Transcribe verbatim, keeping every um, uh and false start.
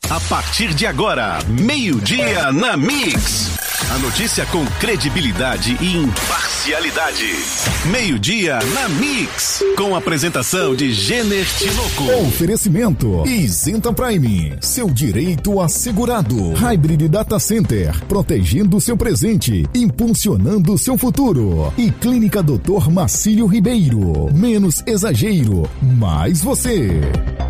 A partir de agora, meio-dia na Mix. A notícia com credibilidade e imparcialidade. Meio-dia na Mix. Com a apresentação de Jenner Tinoco. Oferecimento Isenta Prime. Seu direito assegurado. Hybrid Data Center. Protegendo seu presente. Impulsionando seu futuro. E Clínica doutor Marcílio Ribeiro. Menos exagero. Mais você.